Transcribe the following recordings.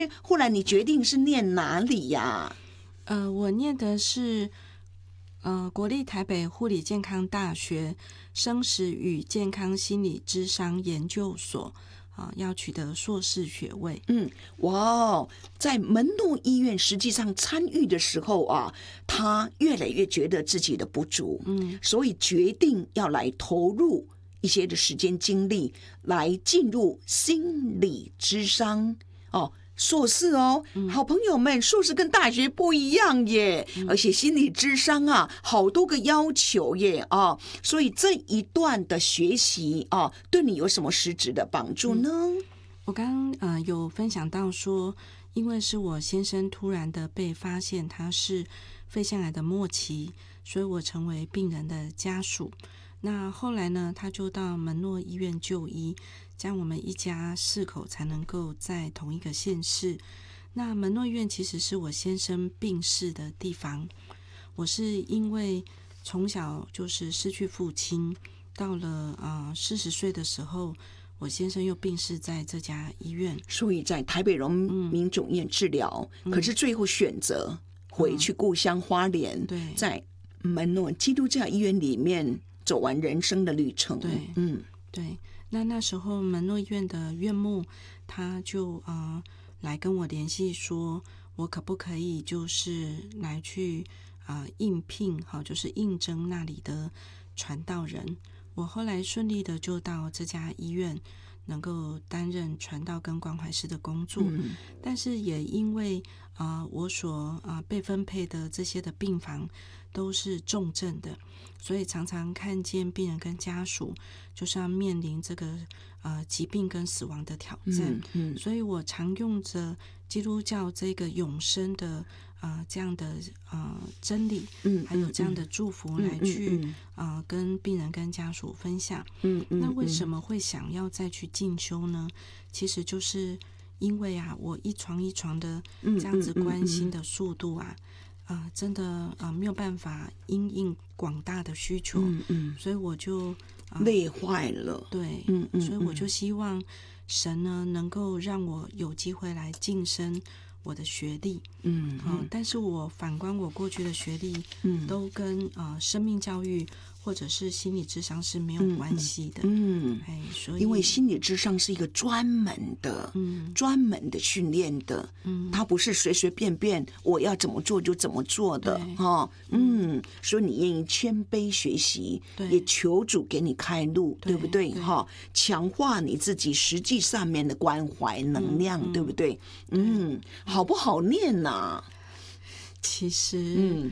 后来你决定是念哪里呀？ 我念的是国立台北护理健康大学生死与健康心理諮商研究所要取得硕士学位。 哇，在门诺医院实际上参与的时候啊，他越来越觉得自己的不足，所以决定要来投入一些的时间精力来进入心理諮商硕士哦，好朋友们，硕士跟大学不一样耶，而且心理諮商啊，好多个要求耶所以这一段的学习对你有什么实质的帮助呢？ 我刚刚有分享到说，因为是我先生突然的被发现他是肺腺癌的末期，所以我成为病人的家属。那后来呢，他就到门诺医院就医，这样我们一家4口才能够在同一个县市。那门诺医院其实是我先生病逝的地方。我是因为从小就是失去父亲，到了40岁的时候，我先生又病逝在这家医院， 所以在台北荣民总医院治疗，可是最后选择回去故乡花莲，在门诺基督教医院里面走完人生的旅程。 对，那时候门诺医院的院牧他就来跟我联系说，我可不可以就是来去应聘就是应征那里的传道人。我后来顺利的就到这家医院能够担任传道跟关怀师的工作，但是也因为我所被分配的这些的病房都是重症的，所以常常看见病人跟家属就是要面临这个疾病跟死亡的挑战，所以我常用着基督教这个永生的这样的真理，还有这样的祝福来去跟病人跟家属分享。那为什么会想要再去进修呢？其实就是因为我一床一床的这样子关心的速度真的没有办法因应广大的需求，所以我就累坏了。 对，所以我就希望神呢能够让我有机会来晋升我的学历，但是我反观我过去的学历，都跟生命教育或者是心理諮商是没有关系的，所以因为心理諮商是一个专门的训练的，它不是随随便便我要怎么做就怎么做的所以你愿意谦卑学习，也求主给你开路，对不对？强化你自己实际上面的关怀能量，对不对？好不好念啊？ 其实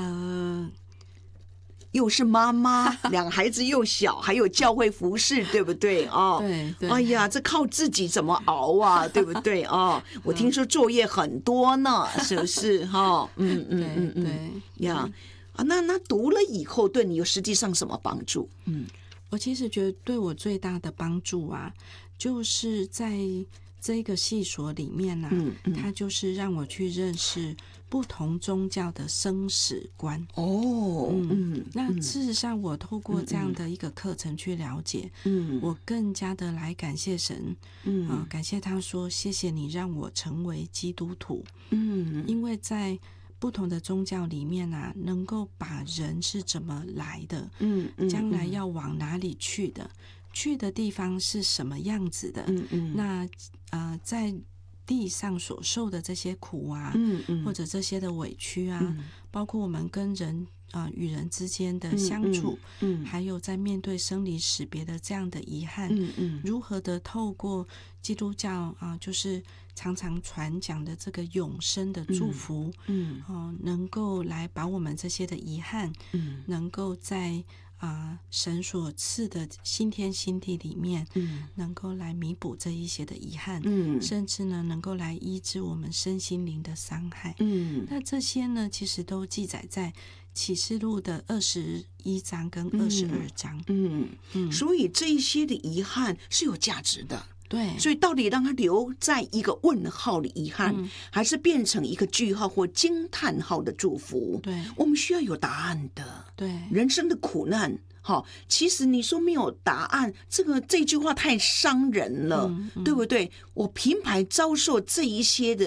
又是妈妈两个孩子又小，还有教会服侍，对不对对， 哎呀，这靠自己怎么熬啊，对不对我听说作业很多呢，是不是对呀那读了以后对你有实际上什么帮助？ 我其实觉得对我最大的帮助就是在这个系所里面它就是让我去认识不同宗教的生死观。那事实上我透过这样的一个课程去了解，我更加的来感谢神，感谢他说谢谢你让我成为基督徒，因为在不同的宗教里面能够把人是怎么来的，将来要往哪里去的地方是什么样子的，那在地上所受的这些苦或者这些的委屈包括我们跟人与人之间的相处，还有在面对生离死别的这样的遗憾，如何的透过基督教就是常常传讲的这个永生的祝福，能够来把我们这些的遗憾，能够在神所赐的新天新地里面，能够来弥补这一些的遗憾，甚至呢能够来医治我们身心灵的伤害。那这些呢其实都记载在启示录的21章跟22章。 所以这一些的遗憾是有价值的。 对， 所以到底让它留在一个问号的遗憾，还是变成一个句号或惊叹号的祝福？ 对， 我们需要有答案的。 对， 人生的苦难，其实你说没有答案，这句话太伤人了，对不对？我平白遭受这一些的